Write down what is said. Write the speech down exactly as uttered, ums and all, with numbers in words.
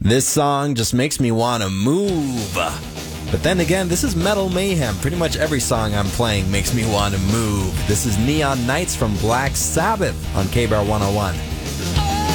This song just makes me want to move. But then again, this is Metal Mayhem. Pretty much every song I'm playing makes me want to move. This is Neon Nights from Black Sabbath on K B R one oh one.